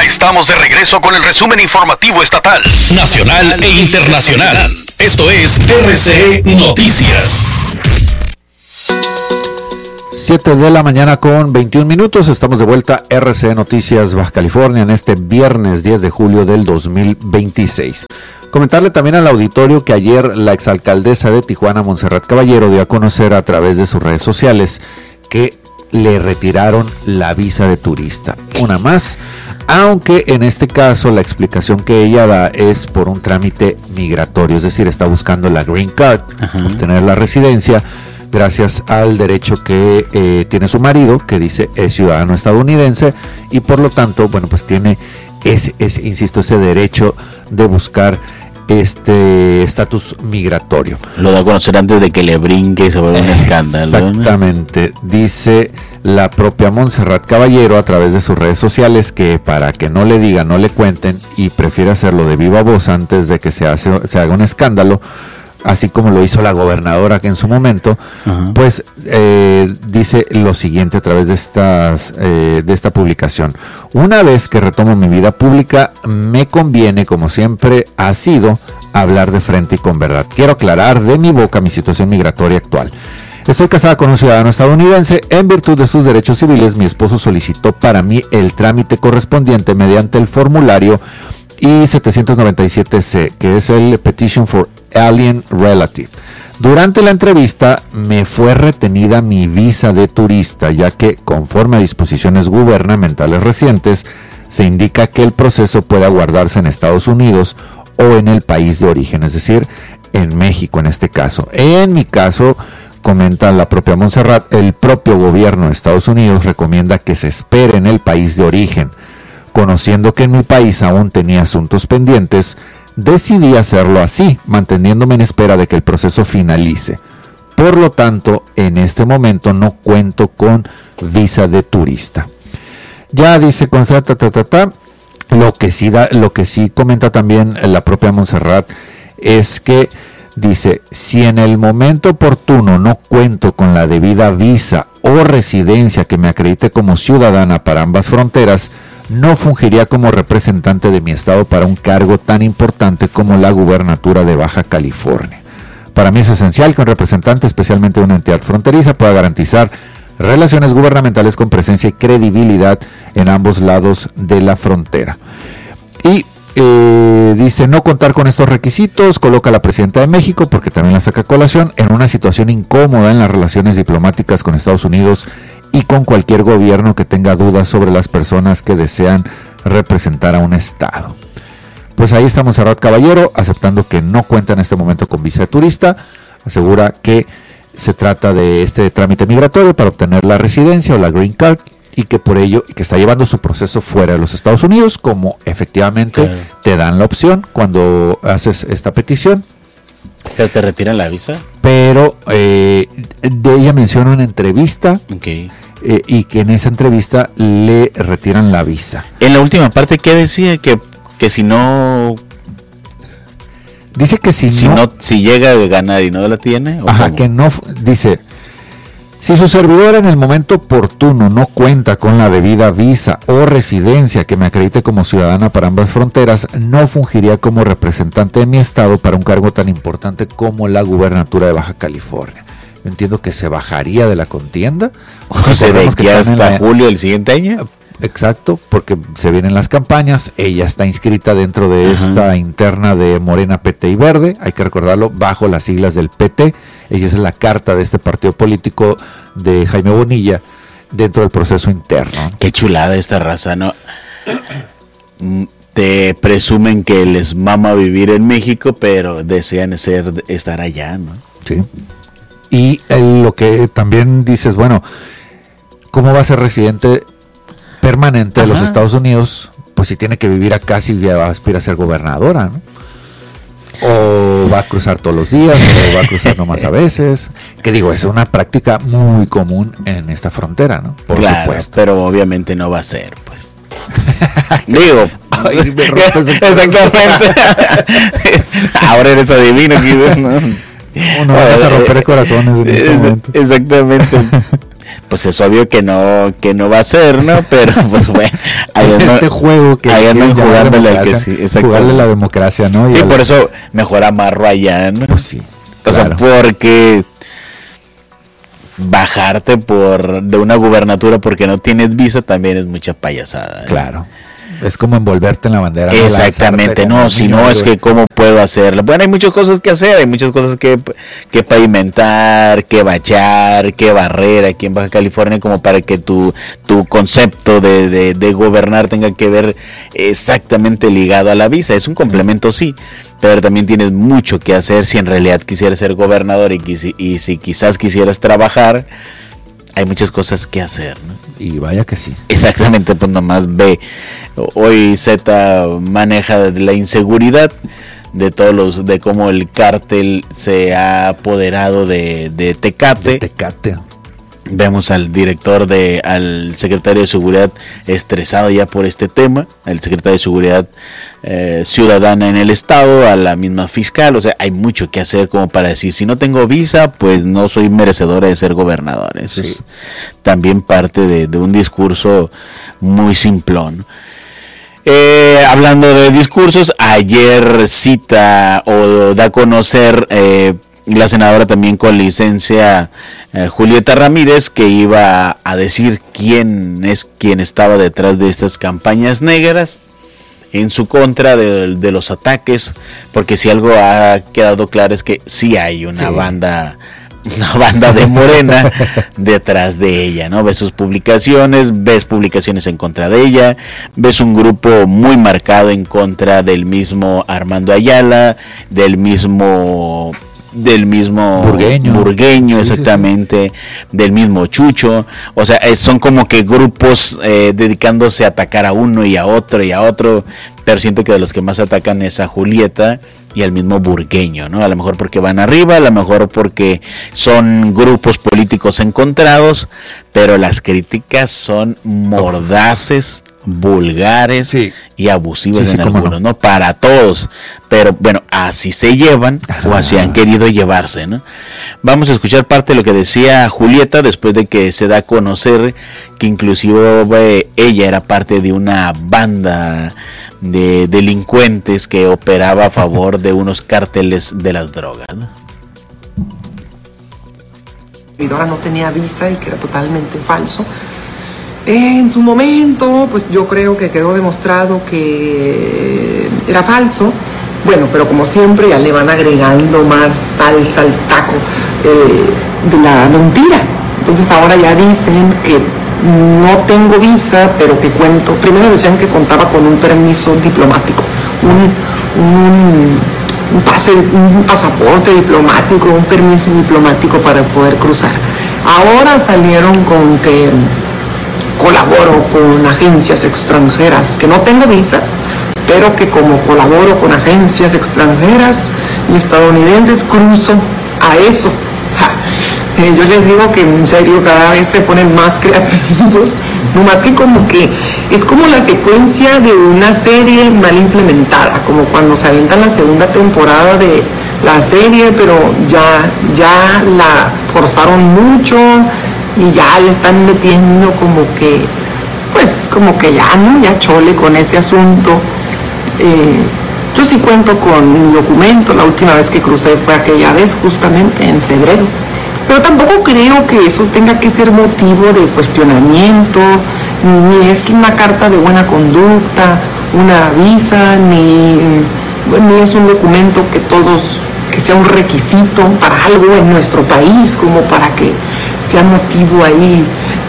estamos de regreso con el resumen informativo estatal, nacional e internacional. Esto es RCE Noticias. 7 de la mañana con 21 minutos. Estamos de vuelta a RCE Noticias Baja California en este viernes 10 de julio del 2026. Comentarle también al auditorio que ayer la exalcaldesa de Tijuana, Montserrat Caballero, dio a conocer a través de sus redes sociales que le retiraron la visa de turista. Una más, aunque en este caso la explicación que ella da es por un trámite migratorio, es decir, está buscando la green card, obtener la residencia, gracias al derecho que tiene su marido, que dice es ciudadano estadounidense, y por lo tanto, bueno, pues tiene ese derecho de buscar este estatus migratorio. Lo da a conocer antes de que le brinque y se vuelva un escándalo. Exactamente, ¿no? Dice la propia Montserrat Caballero a través de sus redes sociales que para que no le digan, no le cuenten, y prefiere hacerlo de viva voz antes de que se haga un escándalo, así como lo hizo la gobernadora que en su momento, pues dice lo siguiente a través de esta publicación. Una vez que retomo mi vida pública, me conviene, como siempre ha sido, hablar de frente y con verdad. Quiero aclarar de mi boca mi situación migratoria actual. Estoy casada con un ciudadano estadounidense. En virtud de sus derechos civiles, mi esposo solicitó para mí el trámite correspondiente mediante el formulario I-797C, que es el Petition for Alien Relative. Durante la entrevista me fue retenida mi visa de turista, ya que, conforme a disposiciones gubernamentales recientes, se indica que el proceso puede aguardarse en Estados Unidos o en el país de origen, es decir, en México en este caso. En mi caso, comenta la propia Montserrat, el propio gobierno de Estados Unidos recomienda que se espere en el país de origen. Conociendo que en mi país aún tenía asuntos pendientes, decidí hacerlo así, manteniéndome en espera de que el proceso finalice. Por lo tanto, en este momento no cuento con visa de turista. Ya dice lo que sí comenta también la propia Montserrat es que dice, si en el momento oportuno no cuento con la debida visa o residencia que me acredite como ciudadana para ambas fronteras, no fungiría como representante de mi estado para un cargo tan importante como la gubernatura de Baja California. Para mí es esencial que un representante, especialmente de una entidad fronteriza, pueda garantizar relaciones gubernamentales con presencia y credibilidad en ambos lados de la frontera. Y dice, no contar con estos requisitos coloca a la presidenta de México, porque también la saca a colación, en una situación incómoda en las relaciones diplomáticas con Estados Unidos y con cualquier gobierno que tenga dudas sobre las personas que desean representar a un estado. Pues ahí está Montserrat Caballero, aceptando que no cuenta en este momento con visa de turista. Asegura que se trata de este trámite migratorio para obtener la residencia o la green card, y que por ello, que está llevando su proceso fuera de los Estados Unidos, como efectivamente te dan la opción cuando haces esta petición. ¿Pero te retiran la visa? Pero de ella menciona una entrevista, y que en esa entrevista le retiran la visa. En la última parte, ¿qué decía? Que si no... Dice que si llega a ganar y no la tiene. Ajá, que no, dice, si su servidor en el momento oportuno no cuenta con la debida visa o residencia que me acredite como ciudadana para ambas fronteras, no fungiría como representante de mi estado para un cargo tan importante como la gubernatura de Baja California. Yo entiendo que se bajaría de la contienda. O sea, de aquí hasta julio del siguiente año. Exacto, porque se vienen las campañas. Ella está inscrita dentro de esta interna de Morena, PT y Verde, hay que recordarlo, bajo las siglas del PT. Ella es la carta de este partido político de Jaime Bonilla dentro del proceso interno. Qué chulada esta raza, ¿no? Te presumen que les mama vivir en México, pero desean estar allá, ¿no? Sí. Y lo que también dices, bueno, ¿cómo va a ser residente permanente de los Estados Unidos? Pues si tiene que vivir acá, si ya va a aspirar a ser gobernadora, ¿no? O va a cruzar todos los días, o va a cruzar nomás a veces. Que digo, es una práctica muy común en esta frontera, ¿no? Por supuesto. Pero obviamente no va a ser, pues. Digo, exactamente. Ahora eres adivino, ¿no? Uno va a romper corazones en este momento. Exactamente. pues es obvio que no va a ser, ¿no? Pero pues bueno, este juego que ahí andan jugándole al que sí, jugarle la democracia, ¿no? Sí, por eso mejor amarro allá, ¿no? Pues sí. O sea, porque bajarte de una gubernatura porque no tienes visa también es mucha payasada, ¿eh? Claro. Es como envolverte en la bandera. Exactamente, no, si no es que cómo puedo hacerlo. Bueno, hay muchas cosas que hacer, hay muchas cosas que pavimentar, que bachar, que barrer aquí en Baja California, como para que tu concepto de gobernar tenga que ver exactamente ligado a la visa. Es un complemento, sí, pero también tienes mucho que hacer si en realidad quisieras ser gobernador y si quizás quisieras trabajar. Hay muchas cosas que hacer, ¿no? Y vaya que sí. Exactamente, pues nomás ve. Hoy Z maneja la inseguridad de cómo el cártel se ha apoderado de Tecate. Vemos al al secretario de Seguridad estresado ya por este tema, el secretario de Seguridad Ciudadana en el estado, a la misma fiscal. O sea, hay mucho que hacer como para decir, si no tengo visa, pues no soy merecedora de ser gobernador. Eso sí. Es también parte de un discurso muy simplón. Hablando de discursos, ayer cita o da a conocer la senadora también con licencia, Julieta Ramírez, que iba a decir quién estaba detrás de estas campañas negras en su contra de los ataques, porque si algo ha quedado claro es que sí hay una banda de Morena detrás de ella, ¿no? Ves sus publicaciones, ves publicaciones en contra de ella, ves un grupo muy marcado en contra del mismo Armando Ayala, del mismo Burgueño, exactamente, del mismo Chucho. O sea, son como que grupos dedicándose a atacar a uno y a otro, pero siento que de los que más atacan es a Julieta y al mismo Burgueño, ¿no? A lo mejor porque van arriba, a lo mejor porque son grupos políticos encontrados, pero las críticas son mordaces, vulgares y abusivas en algunos, ¿no? Para todos, pero bueno, así se llevan o así han querido llevarse, ¿no? Vamos a escuchar parte de lo que decía Julieta después de que se da a conocer que inclusive ella era parte de una banda de delincuentes que operaba a favor de unos cárteles de las drogas, ¿no? No tenía visa y que era totalmente falso. En su momento, pues yo creo que quedó demostrado que era falso. Bueno, pero como siempre ya le van agregando más salsa al taco de la mentira. Entonces ahora ya dicen que no tengo visa, pero que cuento. Primero decían que contaba con un permiso diplomático, un pasaporte diplomático, un permiso diplomático para poder cruzar. Ahora salieron con que colaboro con agencias extranjeras, que no tengo visa, pero que como colaboro con agencias extranjeras y estadounidenses, cruzo a eso. Yo les digo que en serio cada vez se ponen más creativos, no más que como que es como la secuencia de una serie mal implementada, como cuando se avientan la segunda temporada de la serie, pero ya la forzaron mucho y ya le están metiendo como que ya, ¿no? Ya chole con ese asunto. Yo sí cuento con mi documento, la última vez que crucé fue aquella vez, justamente en febrero. Pero tampoco creo que eso tenga que ser motivo de cuestionamiento, ni es una carta de buena conducta, una visa, ni es un documento que sea un requisito para algo en nuestro país, como para que sea motivo ahí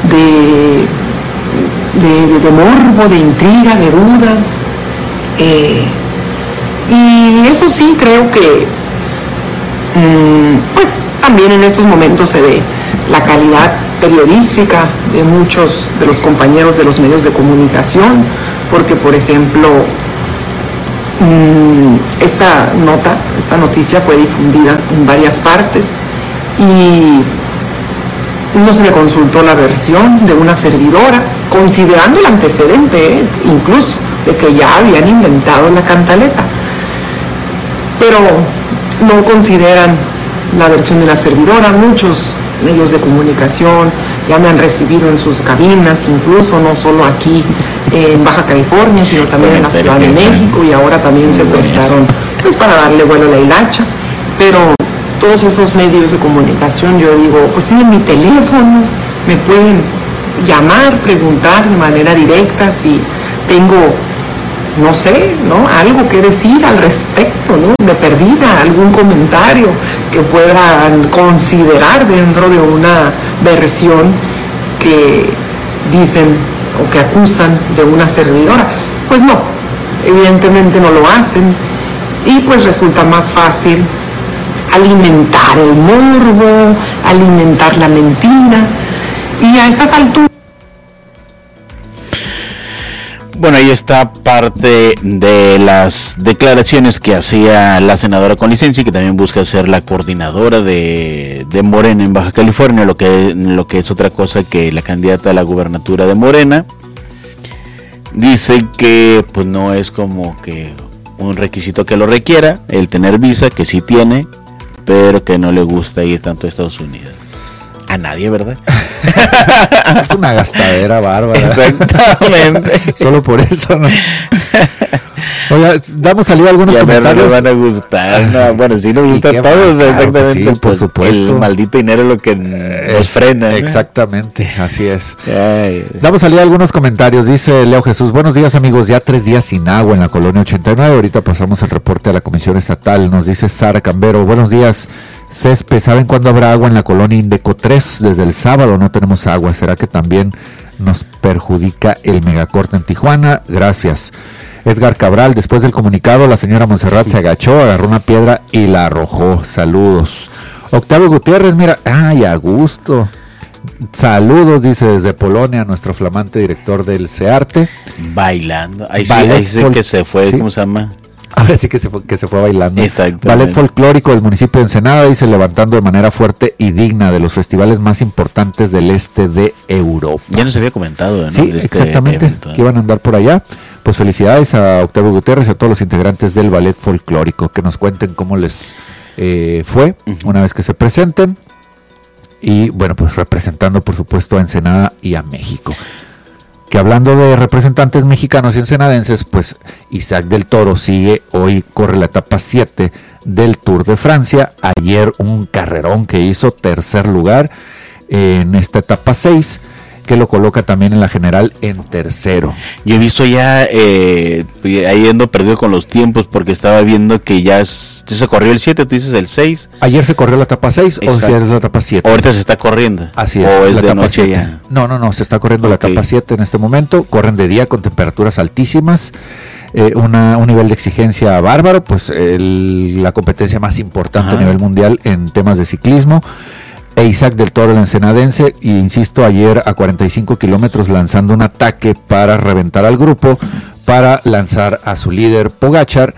de morbo, de intriga, de duda. Y eso sí creo que pues también en estos momentos se ve la calidad periodística de muchos de los compañeros de los medios de comunicación, porque por ejemplo esta noticia fue difundida en varias partes y no se me consultó la versión de una servidora, considerando el antecedente, incluso, de que ya habían inventado la cantaleta. Pero no consideran la versión de la servidora. Muchos medios de comunicación ya me han recibido en sus cabinas, incluso no solo aquí en Baja California, sino también en la Ciudad de México, y ahora también se prestaron pues para darle vuelo a la hilacha. Pero todos esos medios de comunicación, yo digo, pues tienen mi teléfono, me pueden llamar, preguntar de manera directa si tengo, no sé, ¿no?, algo que decir al respecto, ¿no?, de perdida, algún comentario que puedan considerar dentro de una versión que dicen o que acusan de una servidora. Pues no, evidentemente no lo hacen, y pues resulta más fácil alimentar el morbo, alimentar la mentira, y a estas alturas. Bueno, ahí está parte de las declaraciones que hacía la senadora con licencia, y que también busca ser la coordinadora de Morena en Baja California, lo que es otra cosa que la candidata a la gubernatura de Morena dice que pues no es como que un requisito que lo requiera el tener visa, que sí tiene, pero que no le gusta ir tanto a Estados Unidos. A nadie, ¿verdad? Es una gastadera bárbara. Exactamente. Solo por eso, ¿no? Oiga, damos salida a algunos comentarios. Ya no van a gustar. No, bueno, sí nos gusta a todos, claro, exactamente. sí, por pues, supuesto. El maldito dinero es lo que nos frena, ¿no? Exactamente, así es. Ay. Damos salida a algunos comentarios. Dice Leo Jesús: buenos días, amigos, ya 3 días sin agua en la colonia 89. Ahorita pasamos el reporte a la Comisión Estatal. Nos dice Sara Cambero: buenos días, Césped, ¿saben cuándo habrá agua en la colonia Indeco 3? Desde el sábado no tenemos agua. ¿Será que también nos perjudica el megacorte en Tijuana? Gracias. Edgar Cabral: después del comunicado, la señora Montserrat se agachó, agarró una piedra y la arrojó. Saludos. Octavio Gutiérrez: mira, ay, a gusto. Saludos, dice desde Polonia, nuestro flamante director del CEARTE. Bailando. Ahí sí que se fue, ¿sí? ¿Cómo se llama? Ahora sí que se fue bailando. Exactamente. Ballet folclórico del municipio de Ensenada, dice, levantando de manera fuerte y digna de los festivales más importantes del este de Europa. Ya nos había comentado, ¿no? Sí, exactamente, evento, que iban a andar por allá. Pues felicidades a Octavio Gutiérrez y a todos los integrantes del ballet folclórico, que nos cuenten cómo les fue una vez que se presenten. Y bueno, pues representando por supuesto a Ensenada y a México. Que hablando de representantes mexicanos y ensenadenses, pues Isaac del Toro sigue, hoy corre la etapa 7 del Tour de Francia. Ayer un carrerón que hizo, tercer lugar en esta etapa 6, que lo coloca también en la general en tercero. Yo he visto ya, ahí ando perdido con los tiempos, porque estaba viendo que ya se corrió el 7, tú dices el 6. Ayer se corrió la etapa 6, o sea, es la etapa 7. Ahorita se está corriendo. Así es. O es la de etapa noche 7. ya. No, se está corriendo la etapa 7 en este momento. Corren de día con temperaturas altísimas. Un nivel de exigencia bárbaro, pues la competencia más importante a nivel mundial en temas de ciclismo. Isaac del Toro, el ensenadense, y insisto, ayer a 45 kilómetros lanzando un ataque para reventar al grupo, para lanzar a su líder Pogačar.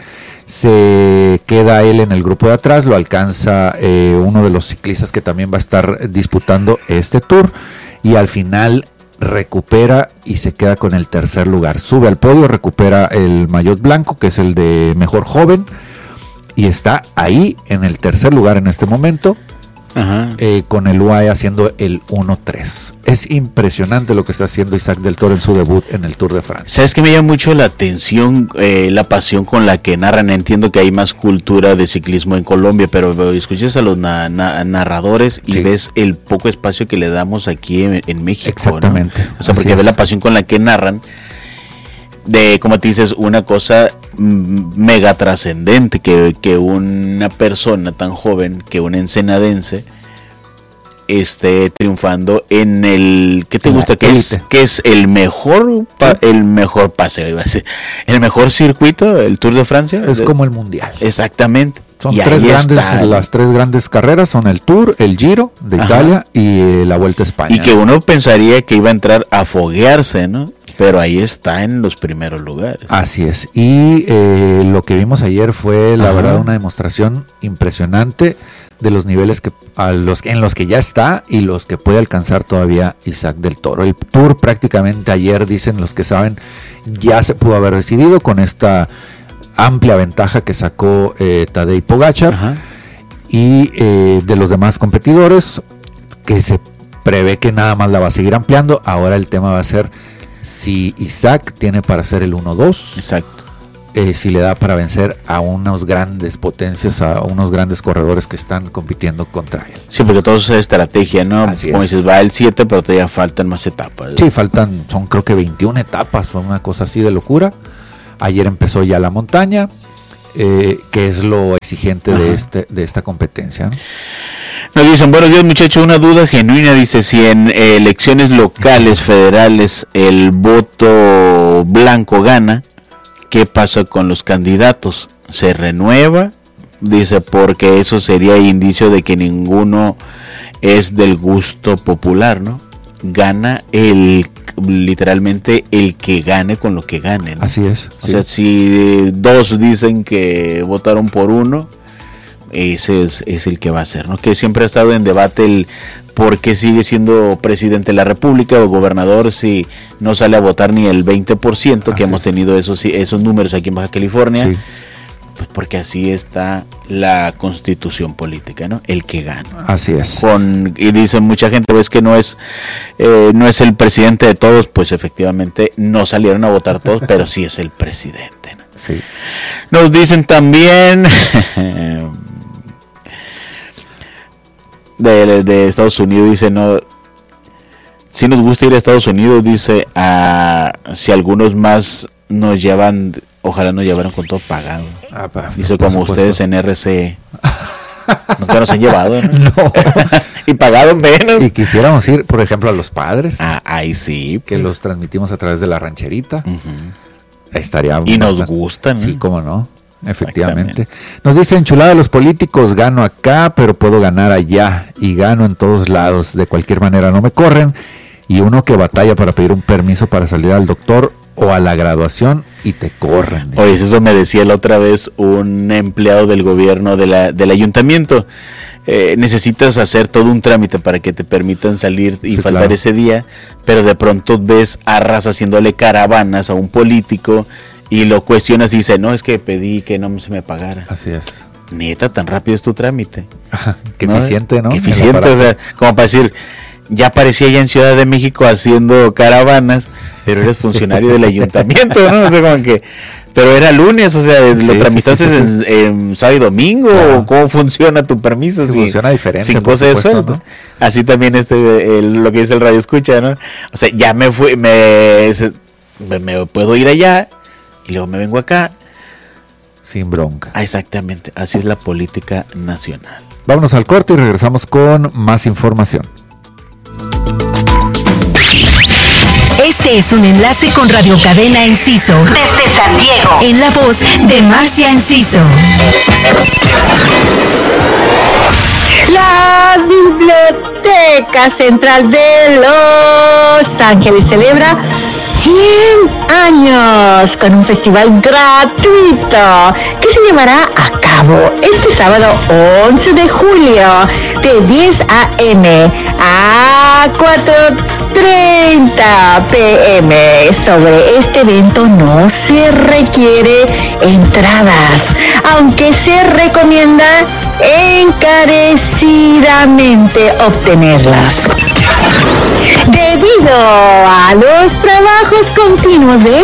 Se queda él en el grupo de atrás, lo alcanza uno de los ciclistas que también va a estar disputando este tour, y al final recupera y se queda con el tercer lugar. Sube al podio, recupera el maillot blanco, que es el de mejor joven, y está ahí en el tercer lugar en este momento. Con el UAE haciendo el 1-3. Es impresionante lo que está haciendo Isaac del Toro en su debut en el Tour de Francia. ¿Sabes qué me llama mucho la atención? La pasión con la que narran. Entiendo que hay más cultura de ciclismo en Colombia, pero escuchas a los narradores y ves el poco espacio que le damos aquí en México. Exactamente. ¿No? O sea, porque ves la pasión con la que narran, de, como te dices, una cosa mega trascendente, que una persona tan joven, que un ensenadense, esté triunfando en el, ¿qué te gusta? Que es el mejor paseo, iba a decir, el mejor circuito, el Tour de Francia. Es como el mundial. Exactamente. Son las tres grandes carreras, son el Tour, el Giro de Italia y la Vuelta a España. Y que uno pensaría que iba a entrar a foguearse, ¿no? Pero ahí está en los primeros lugares. Así es. Y lo que vimos ayer fue, la verdad, una demostración impresionante de los niveles en los que ya está y los que puede alcanzar todavía Isaac del Toro. El Tour prácticamente ayer, dicen los que saben, ya se pudo haber decidido con esta amplia ventaja que sacó Tadej Pogačar. Y de los demás competidores, que se prevé que nada más la va a seguir ampliando. Ahora el tema va a ser si Isaac tiene para hacer el 1-2. Exacto. Si le da para vencer a unas grandes potencias, a unos grandes corredores que están compitiendo contra él. Sí, porque todo eso es estrategia, ¿no? Así Como es. dices, va el 7, pero todavía faltan más etapas. Sí, son creo que 21 etapas, son una cosa así de locura. Ayer empezó ya la montaña, que es lo exigente de esta competencia, ¿no? Nos dicen, buenos días muchachos, una duda genuina, dice, si en elecciones locales, federales, el voto blanco gana, ¿qué pasa con los candidatos? ¿Se renueva? Dice, porque eso sería indicio de que ninguno es del gusto popular, ¿no? Gana literalmente el que gane con lo que gane, ¿no? Así es. O sea, si dos dicen que votaron por uno, ese es el que va a ser, ¿no? Que siempre ha estado en debate el por qué sigue siendo presidente de la República o gobernador si no sale a votar ni el 20%, que hemos tenido esos números aquí en Baja California. Sí. Pues porque así está la constitución política, ¿no? El que gana. Así es. Y dicen mucha gente, ves que no es el presidente de todos, pues efectivamente no salieron a votar todos, pero sí es el presidente, ¿no? Sí. Nos dicen también de Estados Unidos, dice, no, si nos gusta ir a Estados Unidos, dice, si algunos más nos llevan, ojalá nos llevaran con todo pagado. Dice, como ustedes en RCE. Nunca nos han llevado, ¿no? No. Y pagado menos. Y quisiéramos ir, por ejemplo, a los Padres. Ahí sí. Que los transmitimos a través de la rancherita. Estaría y nos gustan, ¿no? Sí, cómo no. Efectivamente. Nos dicen, chulada, los políticos, gano acá, pero puedo ganar allá. Y gano en todos lados. De cualquier manera no me corren. Y uno que batalla para pedir un permiso para salir al doctor o a la graduación y te corren. Oye, eso me decía la otra vez un empleado del gobierno del ayuntamiento. Necesitas hacer todo un trámite para que te permitan salir y faltar, claro, ese día, pero de pronto ves a raza haciéndole caravanas a un político y lo cuestionas y dice, no, es que pedí que no se me pagara. Así es. Neta, tan rápido es tu trámite. Qué eficiente, ¿no? Qué eficiente, o sea, como para decir, ya aparecía allá en Ciudad de México haciendo caravanas, pero eres funcionario del ayuntamiento, ¿no? O sea, como que, pero era lunes, o sea, lo tramitaste en sábado y domingo, ¿o cómo funciona tu permiso? Sí, funciona diferente. Sin goce de sueldo, ¿no? Así también lo que dice el radio escucha, ¿no? O sea, ya me fui, me puedo ir allá y luego me vengo acá. Sin bronca. Exactamente, así es la política nacional. Vámonos al corte y regresamos con más información. Este es un enlace con Radio Cadena Enciso desde San Diego, en la voz de Marcia Enciso. La Biblioteca Central de Los Ángeles celebra 100 años con un festival gratuito que se llevará a cabo este sábado 11 de julio de 10 a.m. a 4:30 p.m. Sobre este evento no se requiere entradas, aunque se recomienda encarecidamente obtenerlas. Debido a los trabajos continuos de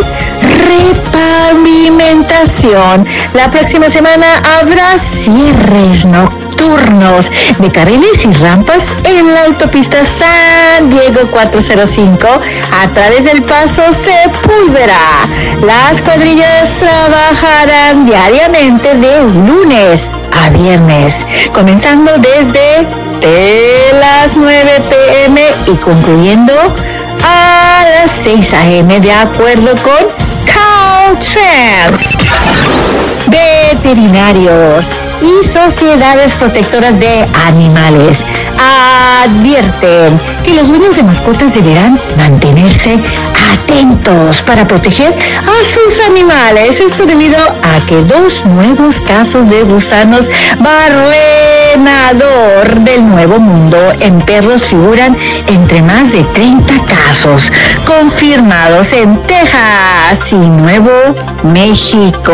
repavimentación, la próxima semana habrá cierres nocturnos de carriles y rampas en la autopista San Diego 405 a través del Paso Sepúlveda. Las cuadrillas trabajarán diariamente de lunes a viernes, comenzando desde las 9 p.m. y concluyendo a las 6 a.m. de acuerdo con Caltrans. Veterinarios y sociedades protectoras de animales advierten que los dueños de mascotas deberán mantenerse atentos para proteger a sus animales. Esto debido a que 2 nuevos casos de gusanos barrenador del Nuevo Mundo en perros figuran entre más de 30 casos confirmados en Texas y Nuevo México.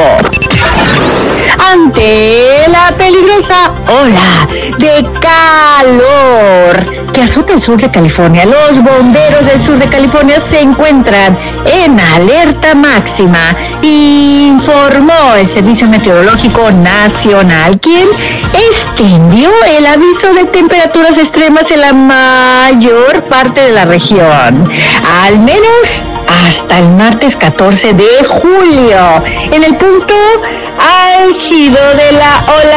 Ante la peligrosa ola de calor que azota el sur de California. Los bomberos del sur de California se encuentran en alerta máxima, informó el Servicio Meteorológico Nacional, quien extendió el aviso de temperaturas extremas en la mayor parte de la región, al menos hasta el martes 14 de julio, en el punto álgido de la ola